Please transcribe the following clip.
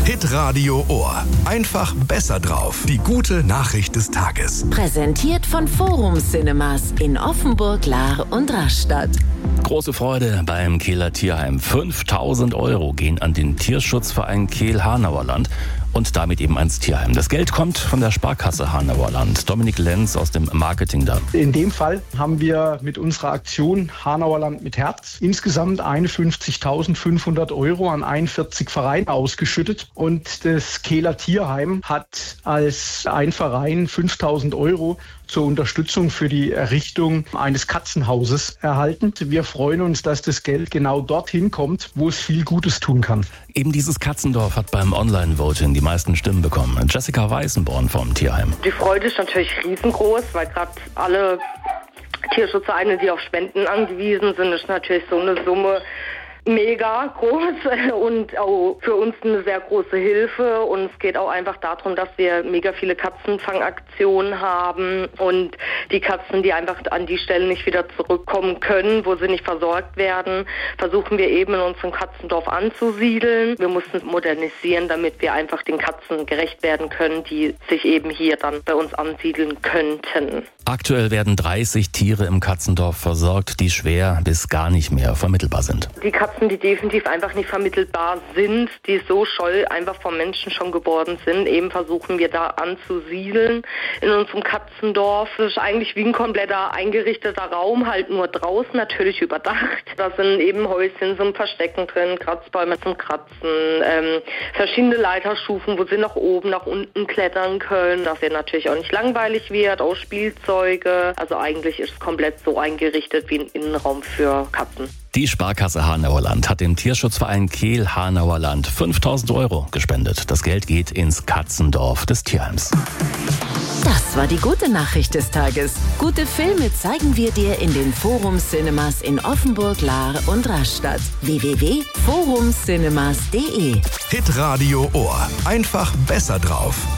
Hitradio Ohr. Einfach besser drauf. Die gute Nachricht des Tages. Präsentiert von Forum Cinemas in Offenburg, Lahr und Rastatt. Große Freude beim Kehler Tierheim. 5.000 € gehen an den Tierschutzverein Kehl-Hanauerland und damit eben ans Tierheim. Das Geld kommt von der Sparkasse Hanauerland. Dominik Lenz aus dem Marketing da. In dem Fall haben wir mit unserer Aktion Hanauerland mit Herz insgesamt 51.500 € an 41 Vereine ausgeschüttet. Und das Kehler Tierheim hat als ein Verein 5.000 € zur Unterstützung für die Errichtung eines Katzenhauses erhalten. Wir freuen uns, dass das Geld genau dorthin kommt, wo es viel Gutes tun kann. Eben dieses Katzendorf hat beim Online-Voting die meisten Stimmen bekommen. Jessica Weißenborn vom Tierheim. Die Freude ist natürlich riesengroß, weil gerade alle Tierschutzvereine, die auf Spenden angewiesen sind, ist natürlich so eine Summe mega groß und auch für uns eine sehr große Hilfe. Und es geht auch einfach darum, dass wir mega viele Katzenfangaktionen haben und die Katzen, die einfach an die Stellen nicht wieder zurückkommen können, wo sie nicht versorgt werden, versuchen wir eben in unserem Katzendorf anzusiedeln. Wir mussten es modernisieren, damit wir einfach den Katzen gerecht werden können, die sich eben hier dann bei uns ansiedeln könnten. Aktuell werden 30 Tiere im Katzendorf versorgt, die schwer bis gar nicht mehr vermittelbar sind. Die Katzen, die definitiv einfach nicht vermittelbar sind, die so scheu einfach vom Menschen schon geboren sind, eben versuchen wir da anzusiedeln in unserem Katzendorf. Das ist eigentlich wie ein kompletter eingerichteter Raum, halt nur draußen natürlich überdacht. Da sind eben Häuschen zum Verstecken drin, Kratzbäume zum Kratzen, verschiedene Leiterstufen, wo sie nach oben, nach unten klettern können, dass es natürlich auch nicht langweilig wird, auch Spielzeug. Also eigentlich ist es komplett so eingerichtet wie ein Innenraum für Katzen. Die Sparkasse Hanauerland hat dem Tierschutzverein Kehl-Hanauerland 5.000 € gespendet. Das Geld geht ins Katzendorf des Tierheims. Das war die gute Nachricht des Tages. Gute Filme zeigen wir dir in den Forum Cinemas in Offenburg, Lahr und Rastatt. www.forumcinemas.de Hitradio Ohr. Einfach besser drauf.